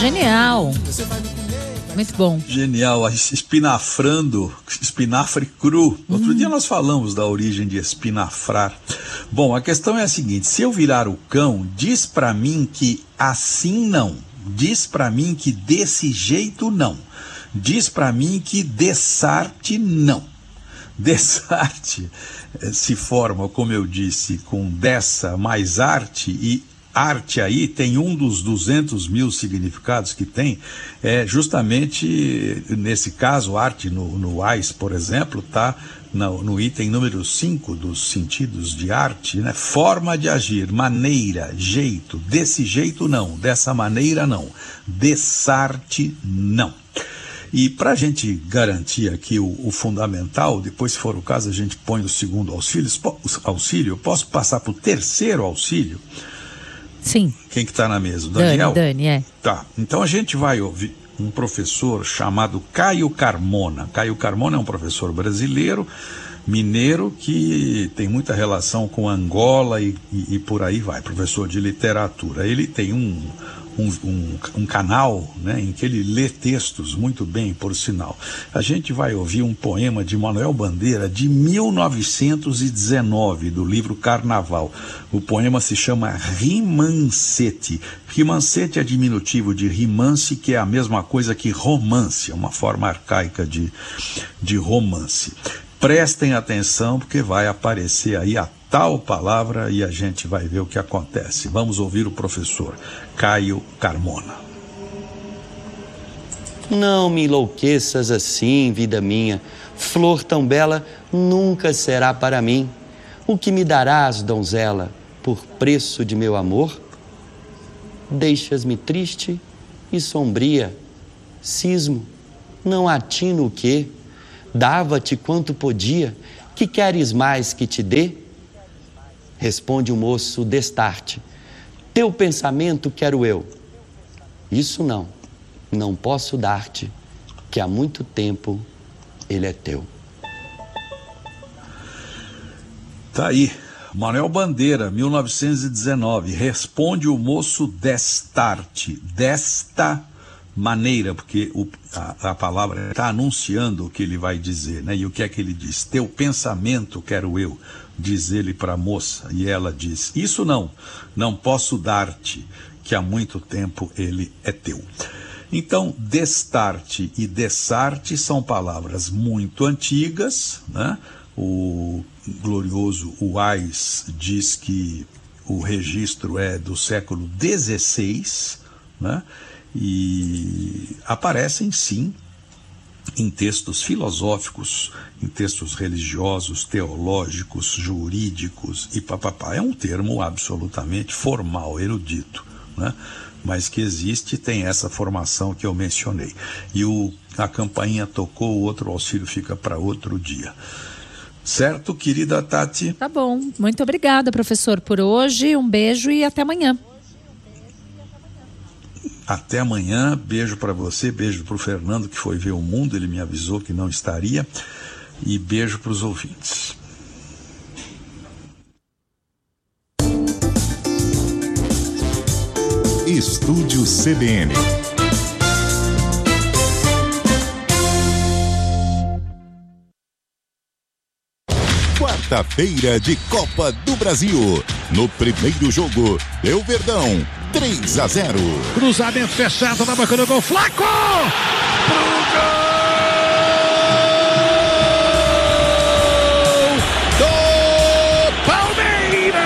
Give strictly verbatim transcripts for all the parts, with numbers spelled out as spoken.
Genial. Muito bom. Genial, espinafrando, espinafre cru. Outro hum. dia nós falamos da origem de espinafrar. Bom, a questão é a seguinte: se eu virar o cão, diz pra mim que assim não. Diz pra mim que desse jeito não. Diz pra mim que dessarte não. Dessarte se forma, como eu disse, com dessa mais arte, e arte aí tem um dos duzentos mil significados que tem, é justamente nesse caso, arte no, no A I S, por exemplo, está no, no item número cinco dos sentidos de arte, né? Forma de agir, maneira, jeito, desse jeito não, dessa maneira não, dessarte não. E para a gente garantir aqui o, o fundamental, depois se for o caso a gente põe o segundo auxílio, auxílio, posso passar para o terceiro auxílio? Sim. Quem que está na mesa? O Daniel? Dani, Dani, é. Tá, então a gente vai ouvir um professor chamado Caio Carmona. Caio Carmona é um professor brasileiro, mineiro, que tem muita relação com Angola e, e, e por aí vai, professor de literatura. Ele tem um, um, um, um canal, né, em que ele lê textos muito bem, por sinal. A gente vai ouvir um poema de Manuel Bandeira de mil novecentos e dezenove, do livro Carnaval. O poema se chama Rimancete. Rimancete é diminutivo de rimance, que é a mesma coisa que romance, é uma forma arcaica de, de romance. Prestem atenção, porque vai aparecer aí a tal palavra e a gente vai ver o que acontece. Vamos ouvir o professor Caio Carmona. Não me enlouqueças assim, vida minha. Flor tão bela nunca será para mim. O que me darás, donzela, por preço de meu amor? Deixas-me triste e sombria. Cismo, não atino o quê? Dava-te quanto podia, que queres mais que te dê? Responde o moço destarte, teu pensamento quero eu. Isso não, não posso dar-te, que há muito tempo ele é teu. Tá aí, Manuel Bandeira, mil novecentos e dezenove, responde o moço destarte, desta maneira, porque o, a, a palavra está anunciando o que ele vai dizer, né? E o que é que ele diz? Teu pensamento quero eu, diz ele para a moça, e ela diz, isso não, não posso dar-te, que há muito tempo ele é teu. Então, destarte e dessarte são palavras muito antigas, né? O glorioso Wise diz que o registro é do século dezesseis, né? E aparecem sim em textos filosóficos, em textos religiosos, teológicos, jurídicos e papapá. É um termo absolutamente formal, erudito, né? Mas que existe, tem essa formação que eu mencionei. E o, a campainha tocou, o outro auxílio fica para outro dia. Certo, querida Tati? Tá bom, muito obrigada, professor, por hoje. Um beijo e até amanhã. Até amanhã, beijo para você, beijo para o Fernando, que foi ver o mundo, ele me avisou que não estaria, e beijo para os ouvintes. Estúdio C B N. Quarta-feira de Copa do Brasil. No primeiro jogo, deu Verdão, três a zero. Cruzamento fechado na boca do gol. Flaco! Pro gol! Do Palmeiras!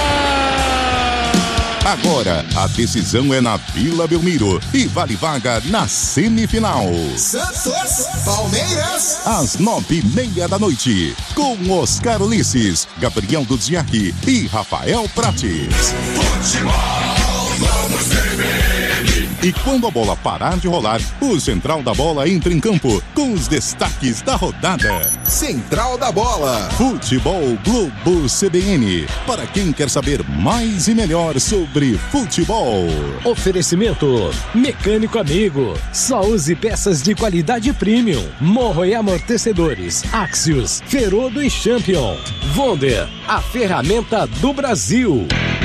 Agora, a decisão é na Vila Belmiro e vale vaga na semifinal. Santos, Palmeiras. Às nove e meia da noite, com Oscar Ulisses, Gabriel Duziak e Rafael Prates. Futebol, vamos beber. E quando a bola parar de rolar, o Central da Bola entra em campo com os destaques da rodada. Central da Bola. Futebol Globo C B N. Para quem quer saber mais e melhor sobre futebol. Oferecimento Mecânico Amigo. Só use peças de qualidade premium. Morro e amortecedores. Axios, Ferodo e Champion. Wonder, a ferramenta do Brasil.